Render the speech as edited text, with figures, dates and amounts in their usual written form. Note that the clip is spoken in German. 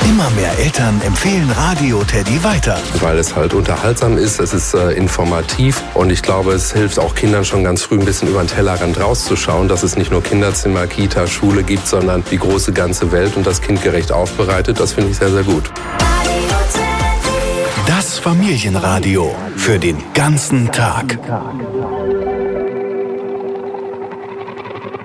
Immer mehr Eltern empfehlen Radio Teddy weiter. Weil es halt unterhaltsam ist, es ist informativ und ich glaube, es hilft auch Kindern schon ganz früh ein bisschen über den Tellerrand rauszuschauen, dass es nicht nur Kinderzimmer, Kita, Schule gibt, sondern die große ganze Welt und das kindgerecht aufbereitet. Das finde ich sehr, sehr gut. Das Familienradio für den ganzen Tag.